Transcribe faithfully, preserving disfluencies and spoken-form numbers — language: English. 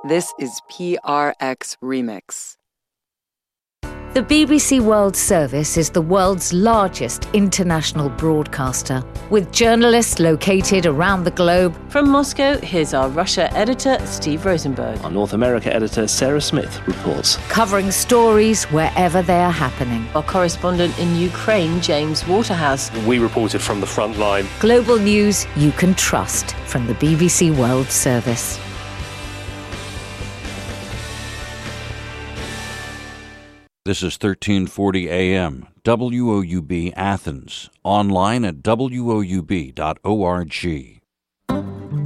This is P R X Remix. The B B C World Service is the world's largest international broadcaster, with journalists located around the globe. From Moscow, here's our Russia editor, Steve Rosenberg. Our North America editor, Sarah Smith, reports. Covering stories wherever they are happening. Our correspondent in Ukraine, James Waterhouse. We reported from the front line. Global news you can trust from the B B C World Service. This is thirteen forty A M, W O U B Athens, online at W O U B dot org.